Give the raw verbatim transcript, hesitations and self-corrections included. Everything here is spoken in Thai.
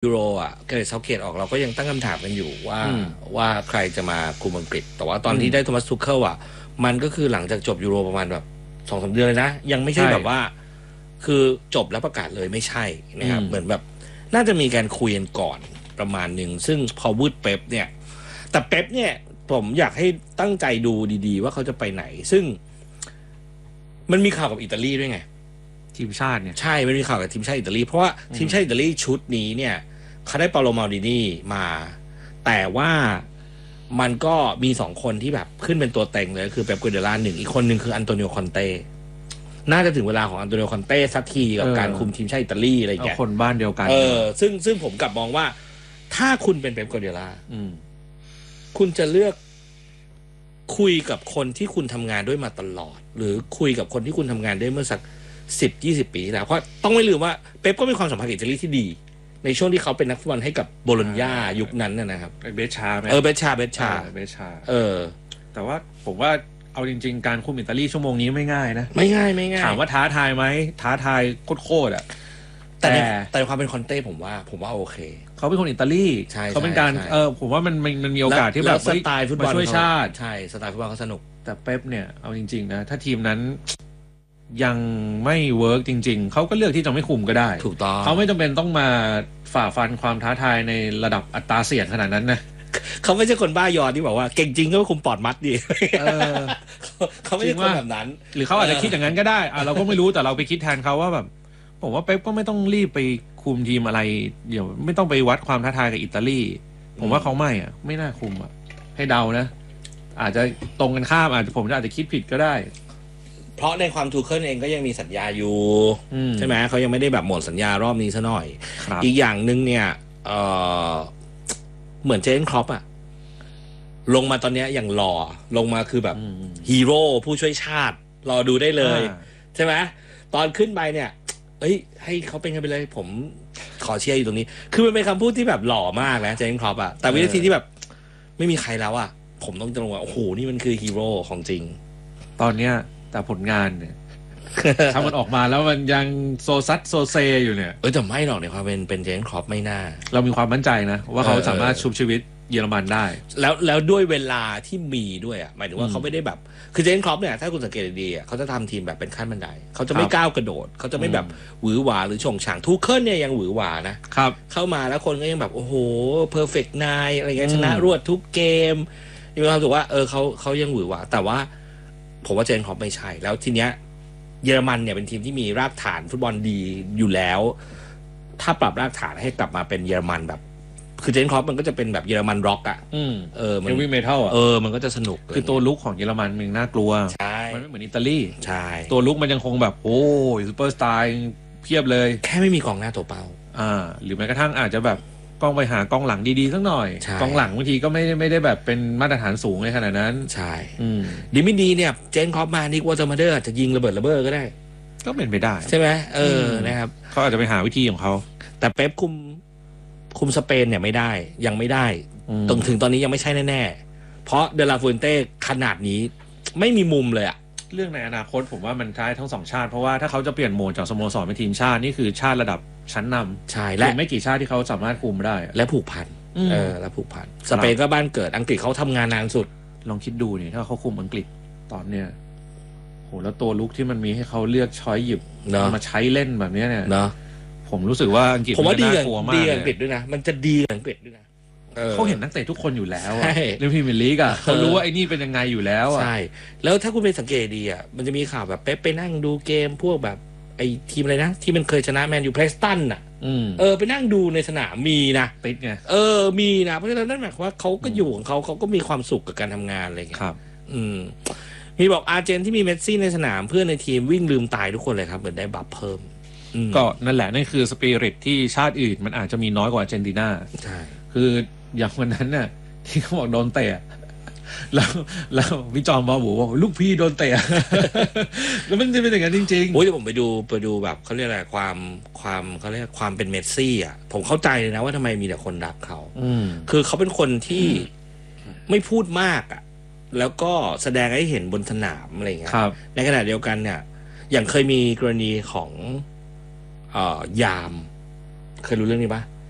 ยูโรอ่ะเกเรตเซาเกตออกเราก็ยังตั้งคำถามกันอยู่ว่าว่าใครจะมาคุมอังกฤษแต่ว่าตอนที่ได้โทมัสทูเคิลอ่ะมันก็คือหลังจากจบยูโรประมาณแบบสองสามเดือนเลยนะยังไม่ใช่แบบว่าคือจบแล้วประกาศเลยไม่ใช่นะครับเหมือนแบบน่าจะมีการคุยกันก่อนประมาณหนึ่งซึ่งพอวืดเป๊ปเนี่ยแต่เป๊ปเนี่ยผมอยากให้ตั้งใจดูดีๆว่าเขาจะไปไหนซึ่งมันมีข่าวกับอิตาลีด้วยไงทีมชาติเนี่ยใช่มันมีข่าวกับทีมชาติอิตาลีเพราะว่าทีมชาติอิตาลีชุดนี้เนี่ยเขาได้เปาโลมาลดินีมาแต่ว่ามันก็มีสองคนที่แบบขึ้นเป็นตัวเต็งเลยคือเป๊ปกัวร์ดิโอลาหนึ่งอีกคนหนึ่งคืออันโตนิโอคอนเต้น่าจะถึงเวลาของอันโตนิโอคอนเต้สักทีกับการคุมทีมชาติอิตาลีอะไรอย่างเงี้ยคนบ้านเดียวกันเออซึ่งซึ่งผมกลับมองว่าถ้าคุณเป็นเป๊ปกัวร์ดิโอลาคุณจะเลือกคุยกับคนที่คุณทำงานด้วยมาตลอดหรือคุยกับคนที่คุณทำงานด้วยเมื่อสักสิบยี่สิบปีแล้วเพราะต้องไม่ลืมว่าเป๊ปก็มีความสัมพันธ์กับอิตาลีที่ดีในช่วงที่เขาเป็นนักฟุตบอลให้กับโบโลญญายุคนั้นนะครับเบชาไหมเออเบชาเบชาเบชาเออแต่ว่าผมว่าเอาจริงๆการคุมอิตาลีชั่วโมงนี้ไม่ง่ายนะไม่ง่ายไม่ง่ายถามว่าท้าทายไหมท้าทายโคตรๆอ่ะแต่แต่ความเป็นคอนเต้ผมว่าผมว่าโอเคเขาเป็นคนอิตาลีเขาเป็นการเออผมว่ามันมันมีโอกาสที่แบบสไตล์ฟุตบอลช่วยชาติใช่สไตล์ฟุตบอลเขาสนุกแต่เป๊ปเนี่ยเอาจริงๆนะถ้าทีมนั้นยังไม่เวิร์กจริงๆเขาก็เลือกที่จะไม่คุมก็ได้ถูกต้องเขาไม่จำเป็นต้องมาฝ่าฟันความท้าทายในระดับอัตราเสี่ยงขนาดนั้นนะเขาไม่ใช่คนบ้ายอที่บอกว่าเก่งจริงก็คุมปอดมัดดีเขาไม่ใช่คนแบบนั้นหรือเขาอาจจะคิดอย่างนั้นก็ได้อ่ะเราก็ไม่รู้แต่เราไปคิดแทนเขาว่าแบบผมว่าเป๊ปก็ไม่ต้องรีบไปคุมทีมอะไรเดี๋ยวไม่ต้องไปวัดความท้าทายกับอิตาลีผมว่าเขาไม่อ่ะไม่น่าคุมอ่ะให้เดานะอาจจะตรงกันข้ามอาจจะผมอาจจะคิดผิดก็ได้เพราะในความทูเคิลเองก็ยังมีสัญญาอยู่ใช่ไหมเขายังไม่ได้แบบหมดสัญญารอบนี้ซะหน่อยอีกอย่างหนึ่งเนี่ยเออเหมือนเจนครอปอะลงมาตอนนี้อย่างหล่อลงมาคือแบบฮีโร่ผู้ช่วยชาติรอดูได้เลยใช่ไหมตอนขึ้นไปเนี่ยเอ้ยให้เขาเป็นกันไปเลยผมขอเชียร์อยู่ตรงนี้คือมันเป็นคำพูดที่แบบหล่อมากนะเจนครอปอะแต่วินาทีที่แบบไม่มีใครแล้วอะผมต้องจะลงว่าโอ้โหนี่มันคือฮีโร่ของจริงตอนเนี้ยแต่ผลงานเนี่ยถ้ามันออกมาแล้วมันยังโซซัดโซเซอยู่เนี่ยเออแต่ไม่หรอกในความเป็นเป็นเจนครอปไม่น่าเรามีความมั่นใจนะว่าเขาสามารถชุบชีวิตเยอรมันได้แล้วแล้วด้วยเวลาที่มีด้วยอ่ะหมายถึงว่าเขาไม่ได้แบบคือเจนครอปเนี่ยถ้าคุณสังเกตดีๆเขาจะทำทีมแบบเป็นขั้นบันไดเขาจะไม่ก้าวกระโดดเขาจะไม่แบบหวือหวาหรือชงฉางทูเคิลเนี่ยยังหวือหวานะครับเข้ามาแล้วคนก็ยังแบบโอ้โหเพอร์เฟกต์นายอะไรเงี้ยชนะรวดทุกเกมมีความรู้สึกว่าเออเขาเขายังหวือหวาแต่ว่าผมว่าเจนครอปไม่ใช่แล้วทีเนี้ยเยอรมันเนี่ยเป็นทีมที่มีรากฐานฟุตบอลดีอยู่แล้วถ้าปรับรากฐานให้กลับมาเป็นเยอรมันแบบคือเจนครอปมันก็จะเป็นแบบเยอรมันร็อกอ่ะเออมันเฮฟวี่เมทัลอ่ะเออมันก็จะสนุกคือตัวลุกของเยอรมันมันน่ากลัวใช่มันไม่เหมือนอิตาลีใช่ตัวลุกมันยังคงแบบโอ้ยซูเปอร์สตาร์เพียบเลยแค่ไม่มีกองหน้าตัวเป้าอ่าหรือแม้กระทั่งอาจจะแบบกองไปหากองหลังดีๆสักหน่อยกองหลังบางทีก็ไม่ไม่ได้แบบเป็นมาตรฐานสูงในขนาดนั้นใช่ดีไม่ดีเนี่ยเจนครอปมานิกวอเตอร์มาเดอร์อาจจะยิงระเบิดระเบ้อก็ได้ก็เป็นไปได้ใช่ไหมเออนะครับเขาอาจจะไปหาวิธีของเขาแต่เป๊ปคุมคุมสเปนเนี่ยไม่ได้ยังไม่ได้ตรงถึงตอนนี้ยังไม่ใช่แน่ๆเพราะเดลาฟูเอนเต้ขนาดนี้ไม่มีมุมเลยอะเรื่องในอนาคตผมว่ามันท้ายทั้งสองชาติเพราะว่าถ้าเขาจะเปลี่ยนโหมดจากสโมสรเป็นทีมชาตินี่คือชาติระดับชั้นนำใช่และไม่กี่ชาติที่เขาสามารถคุมได้และผูกพันเออและผูกพันสเปนก็บ้านเกิดอังกฤษเขาทำงานนานสุดลองคิดดูนี่ถ้าเขาคุมอังกฤษตอนเนี้ยโหแล้วตัวลุกที่มันมีให้เขาเลือกช้อยหยิบมาใช้เล่นแบบนี้เนี่ยเนาะผมรู้สึกว่าอังกฤษผมว่าดีกับดีอังกฤษด้วยนะมันจะดีกับอังกฤษด้วยนะเขาเห็นนักเตะทุกคนอยู่แล้วในพรีเมียร์ลีกอ่ะเขารู้ว่าไอ้นี่เป็นยังไงอยู่แล้วอ่ะใช่แล้วถ้าคุณไปสังเกตดีอ่ะมันจะมีข่าวแบบเป๊ปไปนั่งดูเกมพวกแบบไอ้ทีมอะไรนะที่มันเคยชนะแมนยูเพรสตันอ่ะเออไปนั่งดูในสนามมีนะติดไงเออมีนะเพราะฉะนั้นนั่นหมายความว่าเขาก็อยู่ของเขาเขาก็มีความสุขกับการทำงานอะไรอย่างเงี้ยครับอืมมีบอกอาร์เจนที่มีเมสซี่ในสนามเพื่อนในทีมวิ่งลืมตายทุกคนเลยครับเหมือนได้บัฟเพิ่มก็นั่นแหละนั่นคือสปิริตที่ชาติอื่นมันอาจจะมีน้อยกว่าอาร์เจนตินาใช่คืออย่างวันนั้นน่ะที่เขาบอกโดนเตะแล้วแล้วพี่จอมบอกบอกลูกพี่โดนเตะแล้วมันจะเป็นอย่างนั้นจริงๆโอ้ยผมไปดูไปดูแบบเขาเรียกอะไรความความเขาเรียกความเป็นเมสซี่อ่ะผมเข้าใจเลยนะว่าทำไมมีแต่คนรักเขาคือเขาเป็นคนที่ไม่พูดมากอ่ะแล้วก็แสดงให้เห็นบนสนามอะไรเงี้ยในขณะเดียวกันเนี่ยอย่างเคยมีกรณีของเอ่อยามเคยรู้เรื่องนี้ปะ